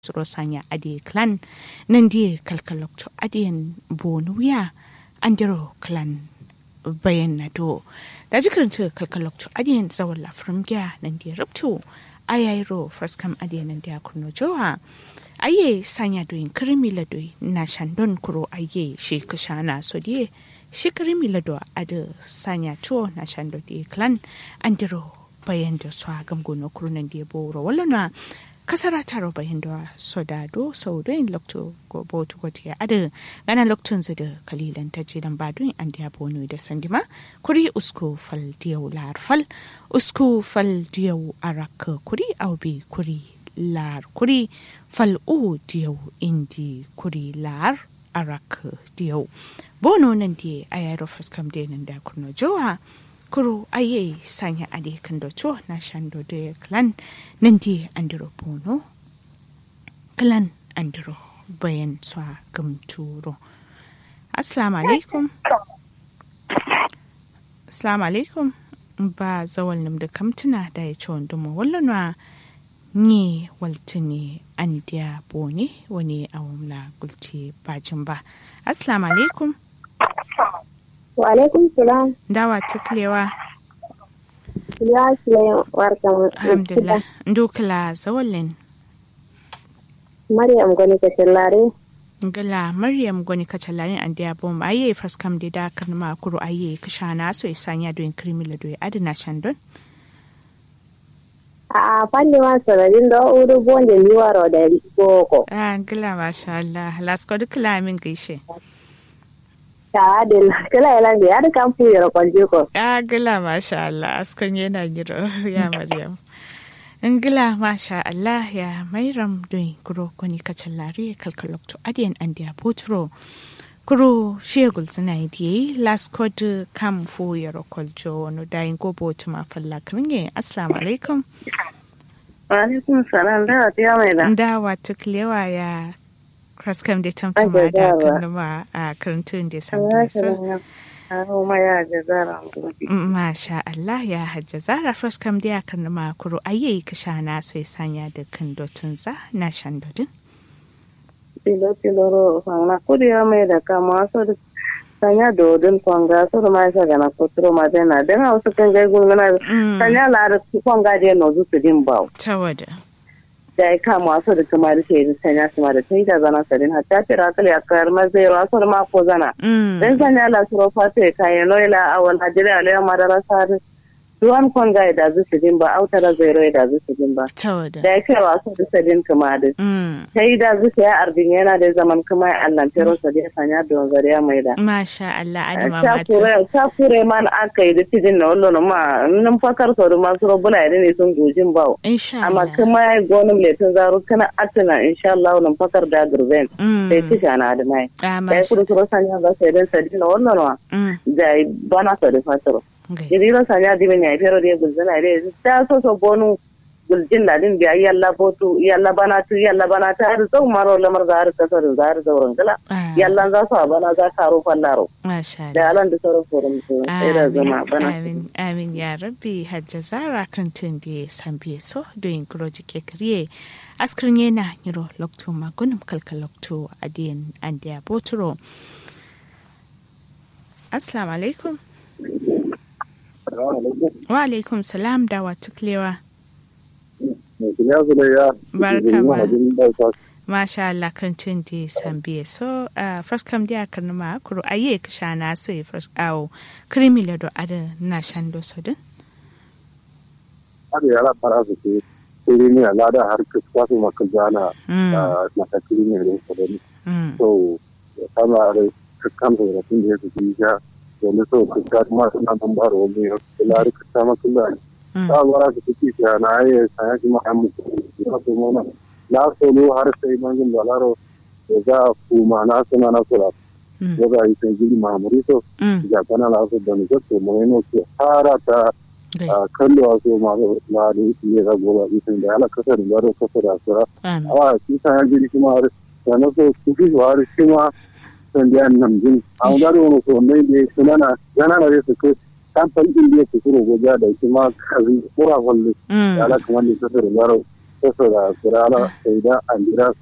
Rosanya adi clan nandi kalkalokto adiyan bonuya andiro clan bayan na do da jikaranta kalkalokto adiyan zawon lafrimgiya nandi rubto ayayro faskam adiyan nandi akurno jowa aye sanya doyin kirimi ladoyi na shandon kuro aye shi kashana so diye shi kirimi lado ada sanya to na shando di clan andiro bayan da su gamgono kuro nandi boro walana kasara taro bayan da sodado saudoyin lokto gobo tukoti ada gana loktun zida kalilan ta jidan badun an da bono da sandima kuri usko fal diyau lar fal usko fal diyau arak kuri aubi kuri lar kuri fal u diyau indi kuri lar arak diyau bono nan di ayaro faskam de nan da kurno jowa kuro aye sanya ade kan docho na shando de clan nandi andiro bono clan andiro bayan swa gamturo assalamu alaikum ba zawal nim da kamtuna da ya ci wanda mu wallanwa ni waltini andiya bone wani awamla gulti bajin ba assalamu alaikum wa alaikum salam dawa tuklewa ya sulayen warkan alhamdulillah ndukla zawalin maryam goni kacallare ngala maryam goni kacallare an dia bom aye faskam de da kan ma kuro aye kishana so isanya do in krimila do adina shandon a fanni ma sararin da uru bonde liwaro da boko ngala masha Allah lasko dukla min gaishe ta adil kala yalan da yar kan fu yaro kwalje ko gila masha Allah askan yana giro ya maryam ngila masha Allah ya mairam doi kuro koni kacallare kalkalokto adiyan andiya potro kuro shegul suna yi last code kam fu yaro kwaljo no dayin gobo tuma falla kringe assalamu alaikum wa alaikum salam da ta mai da dawa tuklewa ya kraskam da tamtama da kanuma a karantun da samu so masha Allah ya hajja zara kraskam da kanuma kuro ayi kashana so sanya da kandotun za na shandodin piloro fanga kuriya mai da kama so da sanya dodin fanga so da mai shaga na kotro madena dan hausa kan gai gungana sanya la da fanga da no zu din bawo tawada da ya kama wasu da kuma da shi sanya su ma da ta yi da zana sarin hatta fira kali a kayar mazai wasu da mako zana dan sanya la suro fata ya kayan noila a wani hajjira alayya madara sari duwan kwanga ya dazu su din ba autara zairo ya dazu su din ba da ya kai wasu da sadin kuma da ta yi dazu su ya ardin yana da zaman kuma ya allantero sa da ya sanya don zariya mai da masha Allah adama mata ta kure man aka yi da tidin na wallo ma nan fakar sau da masu robuna ya ne sun gojin bawo amma kuma ya gonin letin zaro kana atina insha Allah nan fakar da gurben sai ci shana da mai da ya kudu su sanya za su yi don sadin na wallo ma da ya bana sa da fataro jiriro sanya dibe nya pero de gulzana re ta so bonu guljin ladin biya yalla botu yalla bana ta har zo maro lamar zar kasar zar zauren gala yalla za su bana za ka ro fallaro masha da alan da sauran forum sai da zama bana amin ya rabbi hajja zara kan tun da sambiye so doing groji ke kriye askrin yana niro lokto magunum kalkal lokto adien andia botro assalamu alaikum wa alaikum salam da wa tuklewa barka masha Allah kan tun di sambiye so first kam dia kan ma kuro aye kashana so first awo krimila do ada na shando so din ada yara para su krini ala da har kwasu makajana na krini ne so din so kama kan da tin da su ya wanda so ka ma suna nan baro wani lari ka sama kula ta wara ka kike ya na ai sai kuma an mutu to mona la so lo har sai mangin dalaro da kuma na suna na kula da ai sai gidi mamuri to ya kana la so da ni to mono ke fara ta kallo so ma la ne ga gola isin da ala kasar da ro kasar da sura shi sai gidi kuma har sana so kuki har shi ma sandiyan nan jin an gado wani so mai da sunana yana da su ko kan falkin da su kuro goja da kuma kazi kura wallo ala kuma ne kasar da ro da kurala sai da andira